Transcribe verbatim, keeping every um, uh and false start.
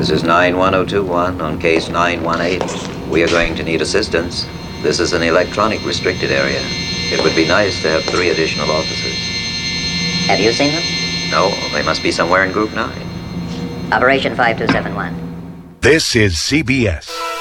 This is nine one zero two one on case nine one eight. We are going to need assistance. This is an electronic restricted area. It would be nice to have three additional officers. Have you seen them? No, they must be somewhere in Group nine. Operation five two seven one. This is C B S.